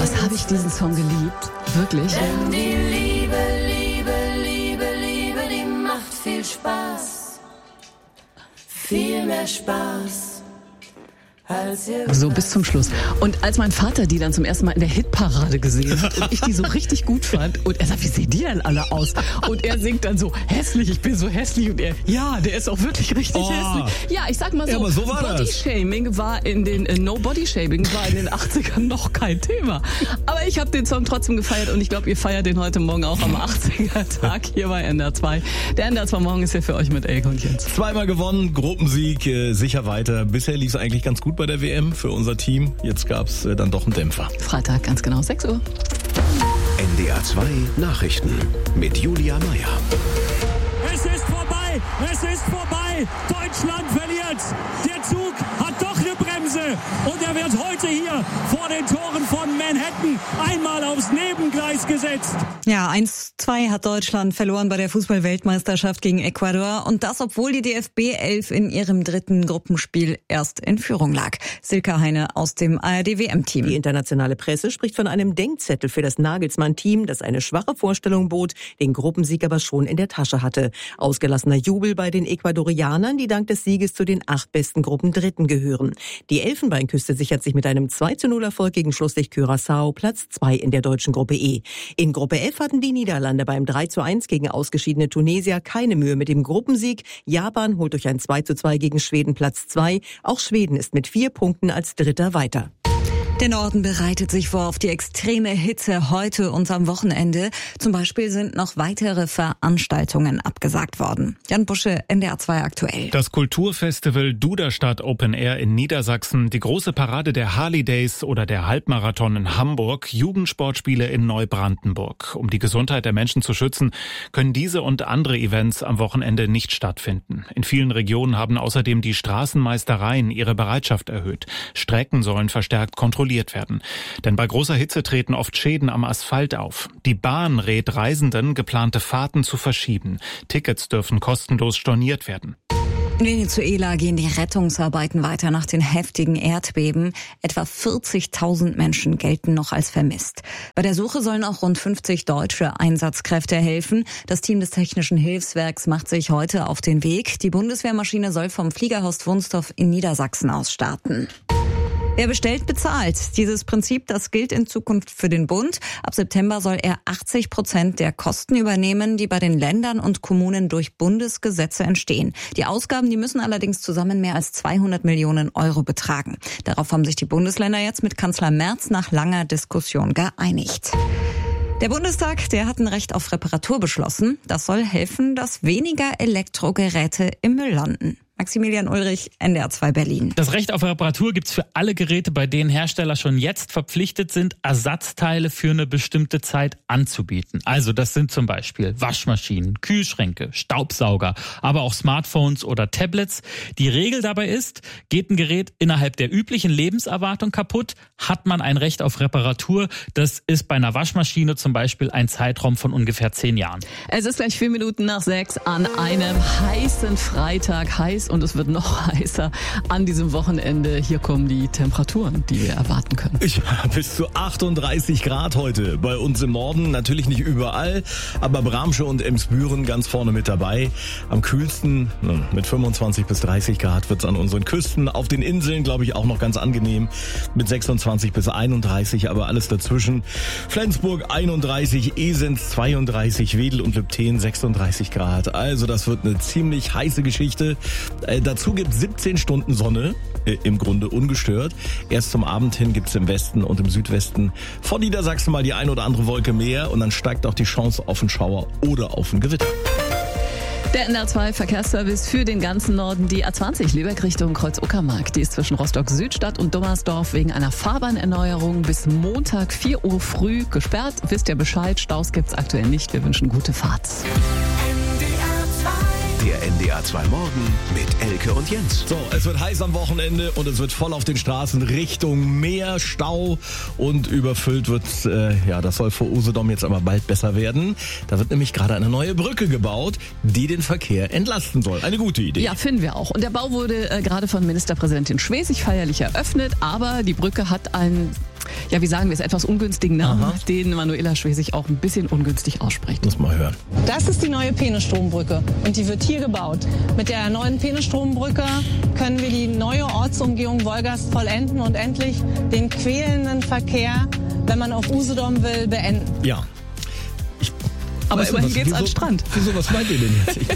Was habe ich diesen Song geliebt? Wirklich. Denn die Liebe, die macht viel Spaß. Viel mehr Spaß. So bis zum Schluss. Und als mein Vater die dann zum ersten Mal in der Hitparade gesehen hat und ich die so richtig gut fand und er sagt, wie sehen die denn alle aus? Und er singt dann so, hässlich, ich bin so hässlich. Und er, ja, der ist auch wirklich richtig hässlich. Ja, ich sag mal so, ja, aber so war Bodyshaming war in den, No-Body-Shaming war in den 80ern noch kein Thema. Aber ich habe den Song trotzdem gefeiert und ich glaube, ihr feiert den heute Morgen auch am 80er-Tag hier bei NDR 2. Der NDR 2 Morgen ist hier für euch mit Elke und Jens. Zweimal gewonnen, Gruppensieg, sicher weiter. Bisher lief es eigentlich ganz gut bei der WM für unser Team. Jetzt gab es dann doch einen Dämpfer. Freitag, ganz genau, 6 Uhr. NDR 2 Nachrichten mit Julia Meyer. Es ist vorbei! Es ist vorbei! Deutschland verliert! Der Zug hat doch eine Bremse und er wird heute hier vor den Toren von Manhattan einmal aufs Nebengleis gesetzt. Ja, 1-2 hat Deutschland verloren bei der Fußball-Weltmeisterschaft gegen Ecuador und das, obwohl die DFB 11 in ihrem dritten Gruppenspiel erst in Führung lag. Silke Heine aus dem ARD-WM-Team. Die internationale Presse spricht von einem Denkzettel für das Nagelsmann-Team, das eine schwache Vorstellung bot, den Gruppensieg aber schon in der Tasche hatte. Ausgelassener Jubel bei den Ecuadorianern, die dank des Sieges zu den 8 besten Gruppendritten gehören. Die Elfenbeinküste sichert sich mit einem 2-0-Erfolg gegen Schlusslicht Curaçao Platz 2 in der deutschen Gruppe E. In Gruppe F hatten die Niederlande beim 3-1 gegen ausgeschiedene Tunesier keine Mühe mit dem Gruppensieg. Japan holt durch ein 2-2 gegen Schweden Platz 2. Auch Schweden ist mit 4 Punkten als Dritter weiter. Der Norden bereitet sich vor auf die extreme Hitze heute und am Wochenende. Zum Beispiel sind noch weitere Veranstaltungen abgesagt worden. Jan Busche, NDR 2 aktuell. Das Kulturfestival Duderstadt Open Air in Niedersachsen, die große Parade der Harley Days oder der Halbmarathon in Hamburg, Jugendsportspiele in Neubrandenburg. Um die Gesundheit der Menschen zu schützen, können diese und andere Events am Wochenende nicht stattfinden. In vielen Regionen haben außerdem die Straßenmeistereien ihre Bereitschaft erhöht. Strecken sollen verstärkt kontrolliert werden. Denn bei großer Hitze treten oft Schäden am Asphalt auf. Die Bahn rät Reisenden, geplante Fahrten zu verschieben. Tickets dürfen kostenlos storniert werden. In Venezuela gehen die Rettungsarbeiten weiter nach den heftigen Erdbeben. Etwa 40.000 Menschen gelten noch als vermisst. Bei der Suche sollen auch rund 50 deutsche Einsatzkräfte helfen. Das Team des Technischen Hilfswerks macht sich heute auf den Weg. Die Bundeswehrmaschine soll vom Fliegerhorst Wunstorf in Niedersachsen aus starten. Wer bestellt, bezahlt. Dieses Prinzip, das gilt in Zukunft für den Bund. Ab September soll er 80% der Kosten übernehmen, die bei den Ländern und Kommunen durch Bundesgesetze entstehen. Die Ausgaben, die müssen allerdings zusammen mehr als 200 Millionen Euro betragen. Darauf haben sich die Bundesländer jetzt mit Kanzler Merz nach langer Diskussion geeinigt. Der Bundestag, der hat ein Recht auf Reparatur beschlossen. Das soll helfen, dass weniger Elektrogeräte im Müll landen. Maximilian Ulrich, NDR 2 Berlin. Das Recht auf Reparatur gibt's für alle Geräte, bei denen Hersteller schon jetzt verpflichtet sind, Ersatzteile für eine bestimmte Zeit anzubieten. Also das sind zum Beispiel Waschmaschinen, Kühlschränke, Staubsauger, aber auch Smartphones oder Tablets. Die Regel dabei ist, geht ein Gerät innerhalb der üblichen Lebenserwartung kaputt, hat man ein Recht auf Reparatur. Das ist bei einer Waschmaschine zum Beispiel ein Zeitraum von ungefähr 10 Jahren. Es ist gleich 4 Minuten nach 6 an einem heißen Freitag. Heiß und es wird noch heißer an diesem Wochenende. Hier kommen die Temperaturen, die wir erwarten können. Ja, bis zu 38 Grad heute bei uns im Norden. Natürlich nicht überall, aber Bramsche und Emsbüren ganz vorne mit dabei. Am kühlsten mit 25 bis 30 Grad wird es an unseren Küsten. Auf den Inseln, glaube ich, auch noch ganz angenehm mit 26 bis 31, aber alles dazwischen. Flensburg 31, Esens 32, Wedel und Lübten 36 Grad. Also das wird eine ziemlich heiße Geschichte. Dazu gibt es 17 Stunden Sonne, im Grunde ungestört. Erst zum Abend hin gibt es im Westen und im Südwesten von Niedersachsen mal die ein oder andere Wolke mehr und dann steigt auch die Chance auf einen Schauer oder auf ein Gewitter. Der NDR 2 Verkehrsservice für den ganzen Norden, die A20 Lübeck Richtung Kreuz-Uckermark. Die ist zwischen Rostock-Südstadt und Dummersdorf wegen einer Fahrbahnerneuerung bis Montag 4 Uhr früh gesperrt. Wisst ihr Bescheid, Staus gibt's aktuell nicht. Wir wünschen gute Fahrt. Der NDR 2 Morgen mit Elke und Jens. So, es wird heiß am Wochenende und es wird voll auf den Straßen Richtung Meer, Stau und überfüllt wird's. Das soll vor Usedom jetzt aber bald besser werden. Da wird nämlich gerade eine neue Brücke gebaut, die den Verkehr entlasten soll. Eine gute Idee. Ja, finden wir auch. Und der Bau wurde gerade von Ministerpräsidentin Schwesig feierlich eröffnet, aber die Brücke hat ein Ja, wie sagen wir es, etwas ungünstigen Namen, den Manuela Schwesig auch ein bisschen ungünstig ausspricht. Muss mal hören. Das ist die neue Peenestrombrücke und die wird hier gebaut. Mit der neuen Peenestrombrücke können wir die neue Ortsumgehung Wolgast vollenden und endlich den quälenden Verkehr, wenn man auf Usedom will, beenden. Ja. Aber immerhin geht's an den Strand. Wieso, was meint ihr denn jetzt?